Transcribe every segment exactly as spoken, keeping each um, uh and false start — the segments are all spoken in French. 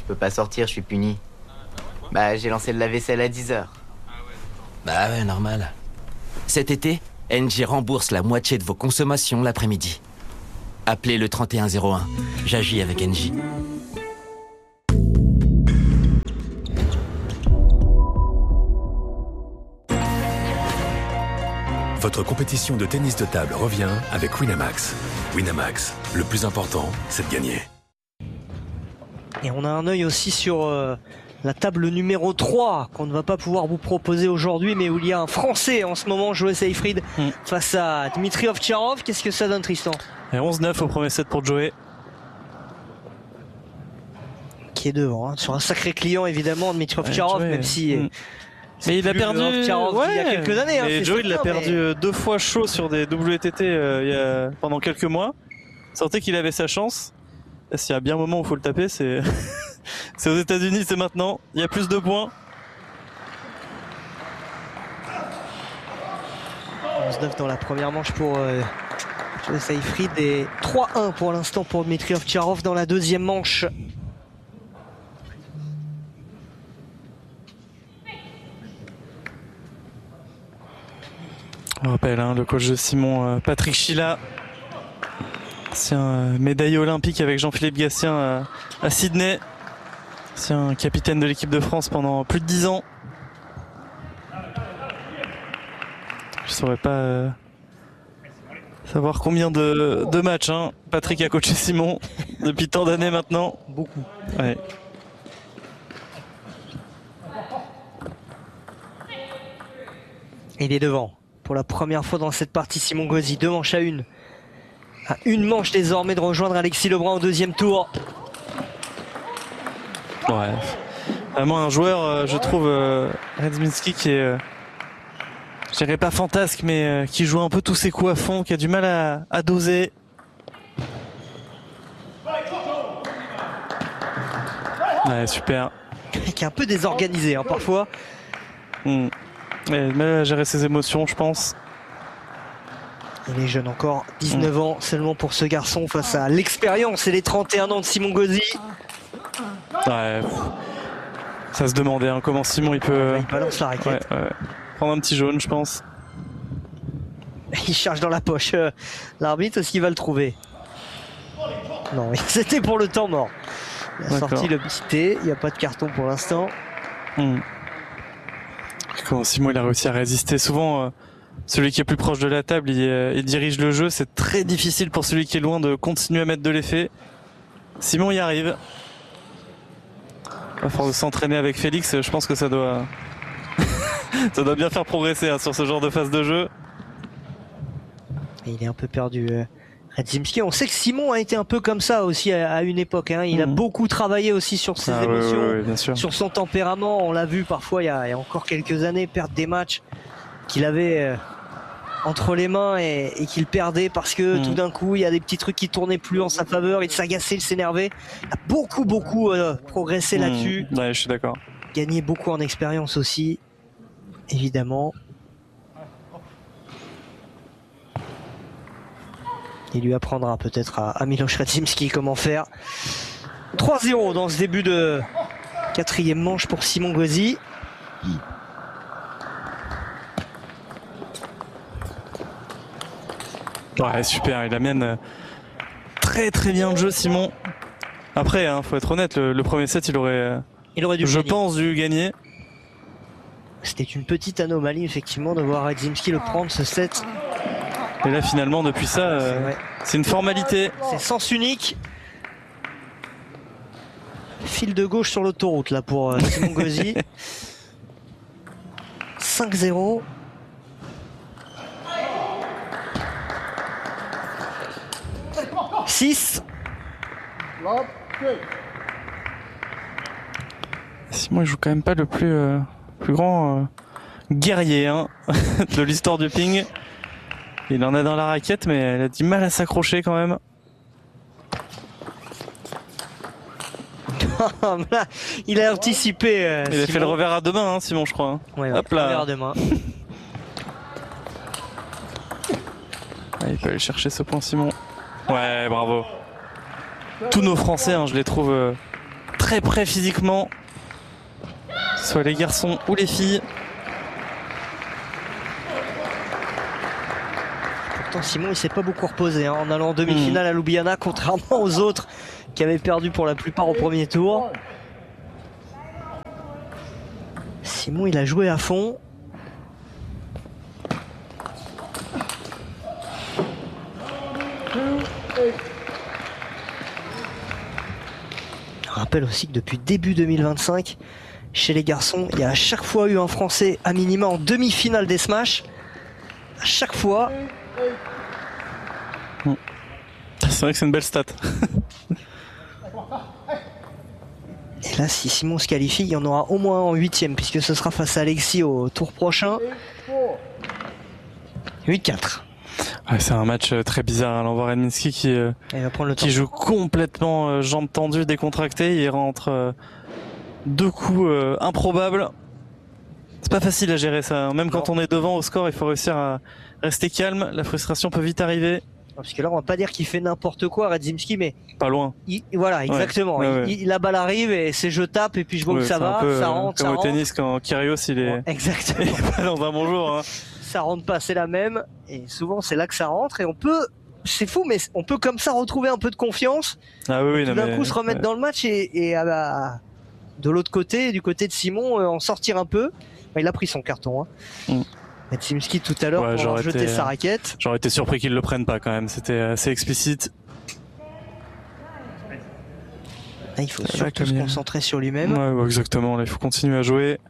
peux pas sortir, je suis puni. Bah, j'ai lancé le lave-vaisselle à dix heures. Bah ouais, normal. Cet été, Engie rembourse la moitié de vos consommations l'après-midi. Appelez le trente et un zéro un. J'agis avec Engie. Votre compétition de tennis de table revient avec Winamax. Winamax, le plus important, c'est de gagner. Et on a un œil aussi sur euh, la table numéro trois qu'on ne va pas pouvoir vous proposer aujourd'hui, mais où il y a un Français en ce moment, Joe Seyfried, mm. face à Dmitry Ovtcharov. Qu'est-ce que ça donne, Tristan? Et onze neuf au premier set pour Joe. Qui est devant, hein, sur un sacré client évidemment, Dmitry Ovtcharov, ouais, même si... Mm. Mais il a perdu ouais, il y a quelques années. Hein, et Joe, il l'a perdu mais... deux fois chaud sur des W T T euh, il y a... pendant quelques mois. Sentait qu'il avait sa chance. S'il y a bien un moment où il faut le taper, c'est c'est aux États-Unis, c'est maintenant. Il y a plus de points. onze neuf dans la première manche pour euh, Joe Seyfried et trois un pour l'instant pour Dmitry Ovtcharov dans la deuxième manche. On rappelle hein, le coach de Simon, euh, Patrick Chila, ancien euh, médaillé olympique avec Jean-Philippe Gatien euh, à Sydney, ancien capitaine de l'équipe de France pendant plus de dix ans. Je saurais pas euh, savoir combien de, de matchs hein. Patrick a coaché Simon depuis tant d'années maintenant. Beaucoup. Ouais. Il est devant. Pour la première fois dans cette partie, Simon Gauzy, deux manches à une. À une manche désormais de rejoindre Alexis Lebrun au deuxième tour. Ouais. Vraiment un joueur, je trouve, euh, Radzinski qui est, euh, je dirais pas fantasque, mais euh, qui joue un peu tous ses coups à fond, qui a du mal à, à doser. Ouais, super. Qui est un peu désorganisé hein, parfois. Mm. Mais mal à gérer ses émotions, je pense. Il est jeune encore, dix-neuf mmh. ans seulement pour ce garçon face à l'expérience et les trente et un ans de Simon Gauzy. Ouais, ça se demandait hein, comment Simon il peut. Il balance la raquette. Ouais, ouais. Prendre un petit jaune, je pense. Il cherche dans la poche euh, l'arbitre, est-ce qu'il va le trouver? Non, c'était pour le temps mort. Il a sorti le petit T, il n'y a pas de carton pour l'instant. Mmh. Quand Simon il a réussi à résister, souvent euh, celui qui est plus proche de la table il, euh, il dirige le jeu, c'est très difficile pour celui qui est loin de continuer à mettre de l'effet. Simon y arrive. À force de s'entraîner avec Félix, je pense que ça doit ça doit bien faire progresser hein, sur ce genre de phase de jeu. Et il est un peu perdu euh, Radzinski. On sait que Simon a été un peu comme ça aussi à, à une époque hein. Il mmh. a beaucoup travaillé aussi sur ses ah, émotions, oui, oui, oui, sur son tempérament. On l'a vu parfois il y, a, il y a encore quelques années perdre des matchs qu'il avait euh, entre les mains et, et qu'il perdait parce que mmh. tout d'un coup il y a des petits trucs qui tournaient plus en sa faveur. Il s'agaçait, il s'énervait. Il a beaucoup beaucoup euh, progressé mmh. là-dessus. Ouais, je suis d'accord. Gagné beaucoup en expérience aussi, évidemment. Il lui apprendra peut-être à, à Miloš Radzinski comment faire. trois zéro dans ce début de quatrième manche pour Simon Gauzy. Ouais, super, il amène très très bien le jeu Simon. Après, hein, faut être honnête, le, le premier set il aurait, il aurait dû je gagner. pense, dû gagner. C'était une petite anomalie effectivement de voir Radzinski le prendre ce set. Et là finalement depuis ça euh, c'est une formalité. C'est sens unique. Fil de gauche sur l'autoroute là pour euh, Simon Gauzy. cinq zéro. six. Simon il joue quand même pas le plus, euh, plus grand euh, guerrier hein, de l'histoire du ping. Il en a dans la raquette, mais elle a du mal à s'accrocher quand même. Il a anticipé. Euh, il a Simon. fait le revers à deux mains, hein, Simon, je crois. Hein. Ouais, hop là. Revers à deux mains. Ah, il peut aller chercher ce point, Simon. Ouais, bravo. Tous nos Français, hein, je les trouve euh, très très près physiquement, soit les garçons ou les filles. Pourtant Simon il s'est pas beaucoup reposé hein, en allant en demi-finale mmh. à Ljubljana, contrairement aux autres qui avaient perdu pour la plupart au premier tour. Simon il a joué à fond. Je rappelle aussi que depuis début deux mille vingt-cinq, chez les garçons, il y a à chaque fois eu un Français à minima en demi-finale des Smash. À chaque fois. C'est vrai que c'est une belle stat. Et là, si Simon se qualifie, il y en aura au moins en huitième, puisque ce sera face à Alexis au tour prochain. huit quatre. Ouais, c'est un match très bizarre. Allons voir Edminski qui, euh, qui joue complètement euh, jambes tendues, décontractées. Il rentre euh, deux coups euh, improbables. C'est pas facile à gérer ça. Même quand non. on est devant au score, il faut réussir à rester calme. La frustration peut vite arriver. Parce que là, on va pas dire qu'il fait n'importe quoi, Radzimski, mais pas loin. Il, voilà, exactement. Ouais, ouais, ouais. Il, la balle arrive et c'est je tape et puis je vois ouais, que ça va, peu, ça rentre, comme ça au rentre. tennis quand Kyrgios il est, ouais, exactement. il est pas dans un bon jour. Hein. Ça rentre pas, c'est la même. Et souvent, c'est là que ça rentre et on peut, c'est fou, mais on peut comme ça retrouver un peu de confiance. Ah oui, oui, tout d'un coup, se remettre ouais. dans le match et, et à, à, de l'autre côté, du côté de Simon, euh, en sortir un peu. Bah, il a pris son carton. Hein. Mm. Radzimski tout à l'heure ouais, pour avoir jeté sa raquette. J'aurais été surpris qu'il le prenne pas quand même, c'était assez explicite. Là, il faut ouais, surtout se concentrer sur lui-même. Ouais, ouais, exactement, là, il faut continuer à jouer.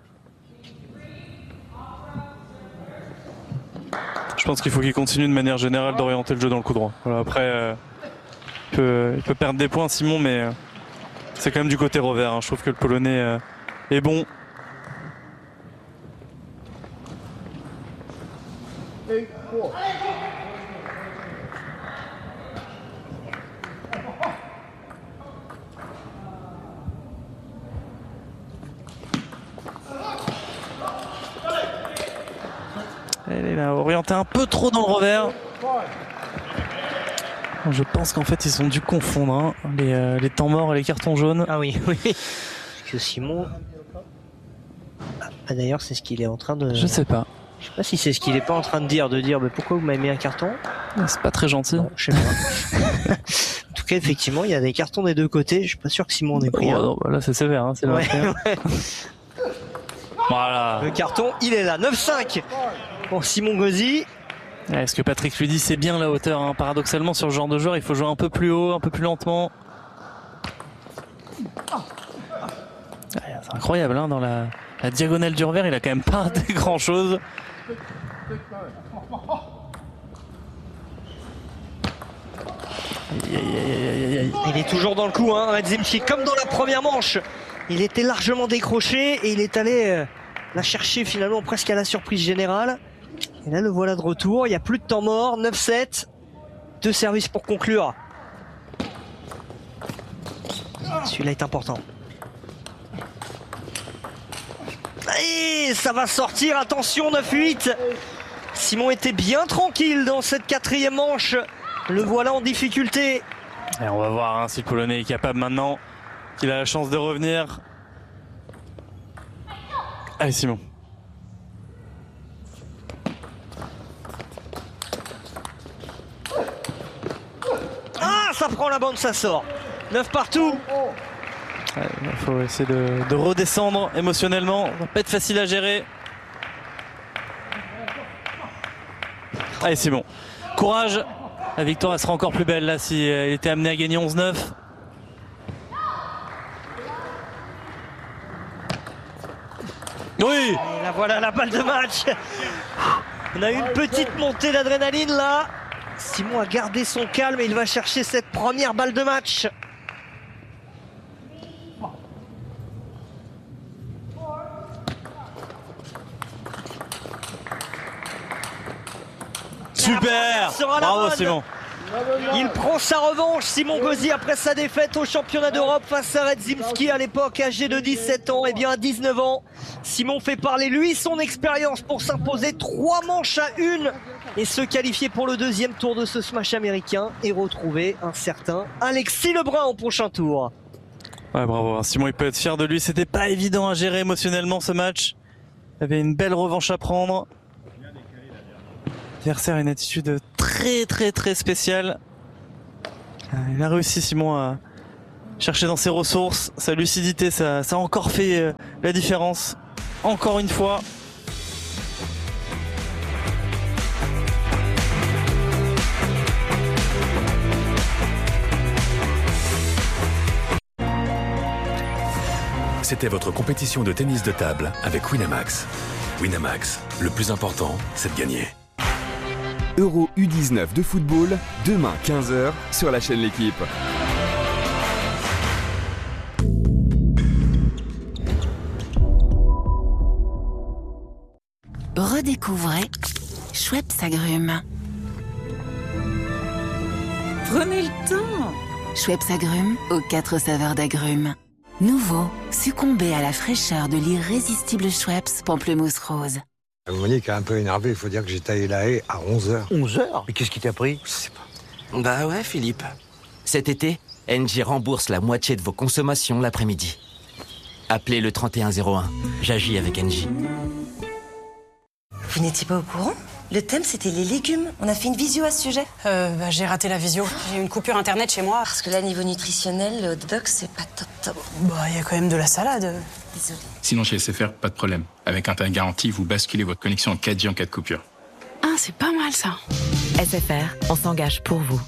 Je pense qu'il faut qu'il continue de manière générale d'orienter le jeu dans le coup droit. Voilà, après, euh, il, peut, il peut perdre des points Simon, mais euh, c'est quand même du côté revers. Hein. Je trouve que le Polonais euh, est bon. Elle est là, orientée un peu trop dans le revers. Je pense qu'en fait ils ont dû confondre hein, les, euh, les temps morts et les cartons jaunes. Ah oui, oui. Parce que Simon... Ah, d'ailleurs c'est ce qu'il est en train de... Je sais pas. Je sais pas si c'est ce qu'il est pas en train de dire, de dire mais pourquoi vous m'avez mis un carton. C'est pas très gentil. Non, je sais pas. En tout cas, effectivement, il y a des cartons des deux côtés. Je suis pas sûr que Simon en ait pris. Oh, un. non, bah là, c'est sévère. Hein, c'est ouais, ouais. Voilà. Le carton, il est là. neuf cinq pour Simon Gauzy. Ouais, ce que Patrick lui dit, c'est bien la hauteur. Hein. Paradoxalement, sur ce genre de joueur, il faut jouer un peu plus haut, un peu plus lentement. Ouais, c'est incroyable. Hein, dans la, la diagonale du revers, il a quand même pas raté grand chose. Il est toujours dans le coup, hein, Radzimski, comme dans la première manche. Il était largement décroché et il est allé euh, la chercher finalement presque à la surprise générale. Et là, le voilà de retour. Il n'y a plus de temps mort. neuf sept. Deux services pour conclure. Celui-là est important. Et ça va sortir. Attention, neuf huit. Simon était bien tranquille dans cette quatrième manche. Le voilà en difficulté. Et on va voir hein, si le Polonais est capable maintenant, qu'il a la chance de revenir. Allez Simon. Ah, ça prend la bande, ça sort. neuf partout. Il ouais, faut essayer de, de redescendre émotionnellement. Ça va pas être facile à gérer. Allez Simon. Courage. La victoire elle sera encore plus belle là si elle était amenée à gagner onze neuf. Oui. Et là voilà la balle de match. On a eu une petite montée d'adrénaline là. Simon a gardé son calme et il va chercher cette première balle de match. Super. Bravo Simon. Il prend sa revanche, Simon Gauzy, après sa défaite au championnat d'Europe face à Radzimski à l'époque âgé de dix-sept ans. Et bien à dix-neuf ans, Simon fait parler lui son expérience pour s'imposer trois manches à une et se qualifier pour le deuxième tour de ce smash américain et retrouver un certain Alexis Lebrun au prochain tour. Ouais, bravo. Simon, il peut être fier de lui. C'était pas évident à gérer émotionnellement ce match. Il avait une belle revanche à prendre. L'adversaire a une attitude très très très spéciale. Il a réussi, Simon, à chercher dans ses ressources. Sa lucidité, ça, ça a encore fait la différence. Encore une fois. C'était votre compétition de tennis de table avec Winamax. Winamax, le plus important, c'est de gagner. Euro U dix-neuf de football, demain quinze heures sur la chaîne L'Équipe. Redécouvrez Schweppes Agrumes. Prenez le temps. Schweppes Agrumes aux quatre saveurs d'agrumes. Nouveau, succombez à la fraîcheur de l'irrésistible Schweppes Pamplemousse Rose. Monique est un peu énervée, il faut dire que j'ai taillé la haie à onze heures. onze heures? Mais qu'est-ce qui t'a pris? Je sais pas. Bah ouais, Philippe. Cet été, Engie rembourse la moitié de vos consommations l'après-midi. Appelez le trente et un zéro un. J'agis avec Engie. Vous n'étiez pas au courant? Le thème, c'était les légumes. On a fait une visio à ce sujet. Euh, bah, j'ai raté la visio. J'ai eu une coupure internet chez moi. Parce que là, niveau nutritionnel, le hot dog, c'est pas top top. Bah, il y a quand même de la salade. Désolée. Sinon, chez S F R, pas de problème. Avec un tarif garanti, vous basculez votre connexion en quatre G en cas de coupure. Ah, c'est pas mal, ça. S F R, on s'engage pour vous.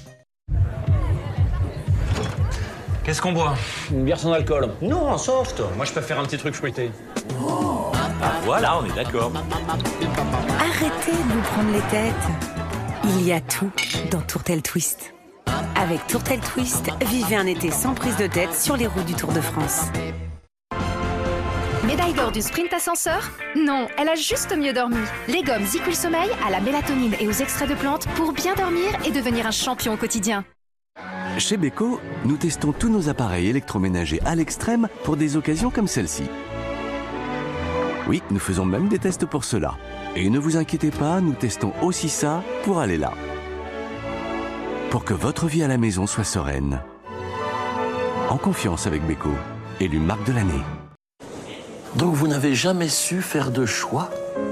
Qu'est-ce qu'on boit? Une bière sans alcool? Non, en soft. Moi, je préfère un petit truc fruité. Oh. Ah, voilà, on est d'accord. Arrêtez de vous prendre les têtes. Il y a tout dans Tourtel Twist. Avec Tourtel Twist, vivez un été sans prise de tête sur les routes du Tour de France. Médaille d'or du sprint ascenseur? Non, elle a juste mieux dormi. Les gommes Zicul Sommeil à la mélatonine et aux extraits de plantes pour bien dormir et devenir un champion au quotidien. Chez Beko, nous testons tous nos appareils électroménagers à l'extrême pour des occasions comme celle-ci. Oui, nous faisons même des tests pour cela. Et ne vous inquiétez pas, nous testons aussi ça pour aller là. Pour que votre vie à la maison soit sereine. En confiance avec Beko, élu marque de l'année. Donc vous n'avez jamais su faire de choix?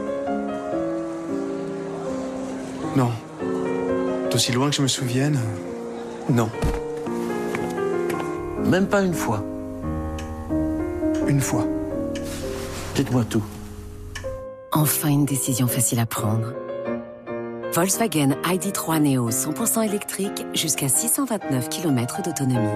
Non. D'aussi loin que je me souvienne, non. Même pas une fois? Une fois. Dites-moi tout. Enfin une décision facile à prendre. Volkswagen I D trois Neo cent pour cent électrique jusqu'à six cent vingt-neuf kilomètres d'autonomie.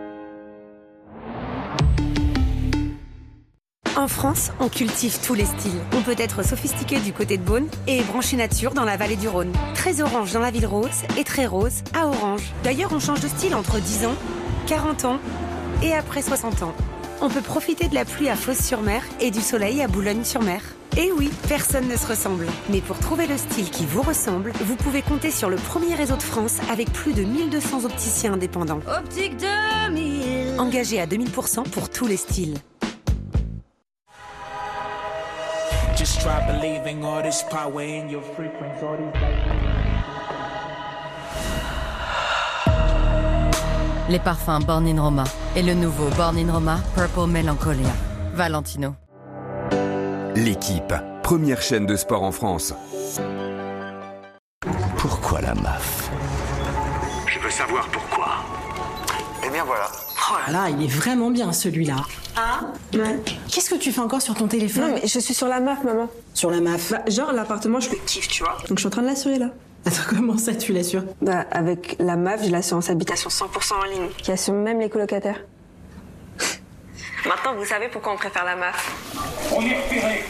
En France, on cultive tous les styles. On peut être sophistiqué du côté de Beaune et branché nature dans la vallée du Rhône. Très orange dans la ville rose et très rose à orange. D'ailleurs, on change de style entre dix ans, quarante ans et après soixante ans. On peut profiter de la pluie à Fos-sur-Mer et du soleil à Boulogne-sur-Mer. Et oui, personne ne se ressemble. Mais pour trouver le style qui vous ressemble, vous pouvez compter sur le premier réseau de France avec plus de mille deux cents opticiens indépendants. Optique deux mille. Engagés à deux mille pour cent pour tous les styles. Just try believing all this power in your frequency, all these... Les parfums Born in Roma et le nouveau Born in Roma Purple Melancholia. Valentino. L'Équipe, première chaîne de sport en France. Pourquoi la M A F? Je veux savoir pourquoi. Eh bien voilà. Oh là là, il est vraiment bien celui-là. Ah ouais. Qu'est-ce que tu fais encore sur ton téléphone? Non mais je suis sur la M A F, maman. Sur la M A F? Bah, genre l'appartement, je le kiffe, tu vois. Donc je suis en train de l'assurer là. Attends, comment ça tu l'assures? Bah avec la M A F, j'ai l'assurance habitation cent pour cent en ligne, qui assure même les colocataires. Maintenant, vous savez pourquoi on préfère la M A F. On est repéré.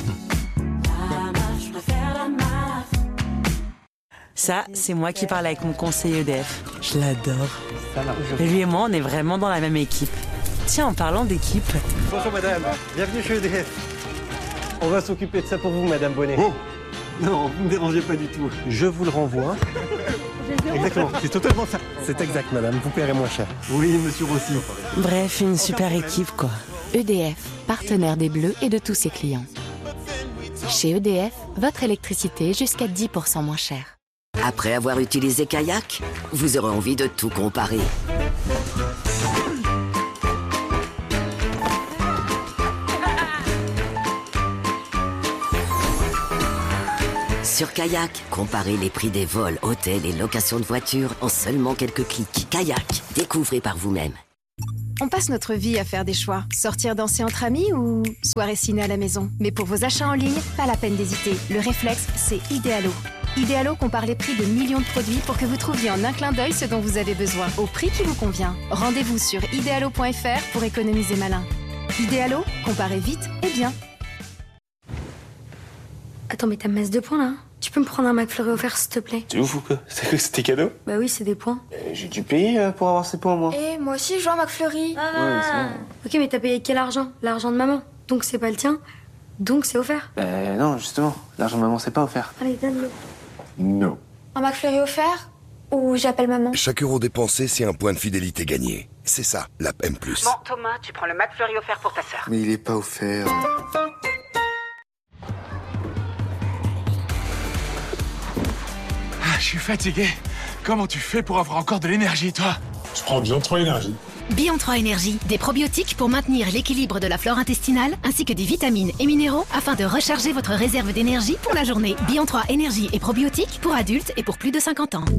Ça, c'est moi qui parle avec mon conseiller E D F. Je l'adore. Lui et moi, on est vraiment dans la même équipe. Tiens, en parlant d'équipe... Bonjour madame, bienvenue chez E D F. On va s'occuper de ça pour vous, madame Bonnet. Oh non, vous ne me dérangez pas du tout. Je vous le renvoie. Exactement, c'est totalement ça. C'est exact, madame, vous paierez moins cher. Oui, monsieur Rossi. Bref, une super équipe, quoi. E D F, partenaire des Bleus et de tous ses clients. Chez E D F, votre électricité est jusqu'à dix pour cent moins chère. Après avoir utilisé Kayak, vous aurez envie de tout comparer. sur Kayak. Comparez les prix des vols, hôtels et locations de voitures en seulement quelques clics. Kayak, découvrez par vous-même. On passe notre vie à faire des choix. Sortir danser entre amis ou soirée ciné à la maison. Mais pour vos achats en ligne, pas la peine d'hésiter. Le réflexe, c'est Idealo. Idealo compare les prix de millions de produits pour que vous trouviez en un clin d'œil ce dont vous avez besoin, au prix qui vous convient. Rendez-vous sur idealo point f r pour économiser malin. Idealo, comparez vite et bien. Attends, mais t'as masse de points là. Tu peux me prendre un McFlurry offert s'il te plaît? Tu ouf ou quoi? C'est quoi, c'était cadeau? Bah oui, c'est des points. Euh, J'ai dû payer pour avoir ces points moi. Et moi aussi je joue à McFlurry. Ah. Ouais, c'est bon. Ok, mais t'as payé quel argent? L'argent de maman. Donc c'est pas le tien. Donc c'est offert. Bah non, justement. L'argent de maman c'est pas offert. Allez, donne-le. Non. Un McFlurry offert? Ou j'appelle maman? Chaque euro dépensé, c'est un point de fidélité gagné. C'est ça, l'app M plus. Bon, Thomas, tu prends le McFlurry offert pour ta sœur. Mais il est pas offert. Ah, je suis fatigué. Comment tu fais pour avoir encore de l'énergie, toi? Je prends Bion trois Énergie. Bion trois Énergie, des probiotiques pour maintenir l'équilibre de la flore intestinale, ainsi que des vitamines et minéraux afin de recharger votre réserve d'énergie pour la journée. Bion trois Énergie et probiotiques pour adultes et pour plus de cinquante ans.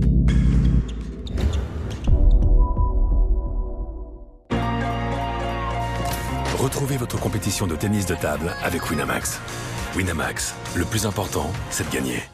Retrouvez votre compétition de tennis de table avec Winamax. Winamax, le plus important, c'est de gagner.